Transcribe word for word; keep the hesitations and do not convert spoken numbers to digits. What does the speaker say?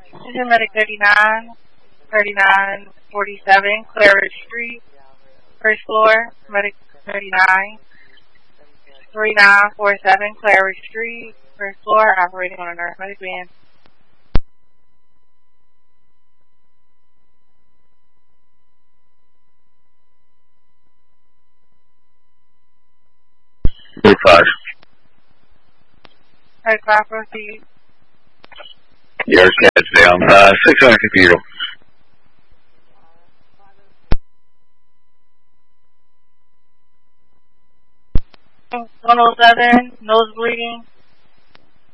This is Medic thirty-nine, thirty-nine forty-seven, Claridge Street, first floor, Medic thirty-nine, thirty-nine forty-seven, Claridge Street, first floor, operating on a nurse medic van. Group five. Red five, proceed. Yes, catch down. Uh, six hundred computer. one oh seven, nose bleeding,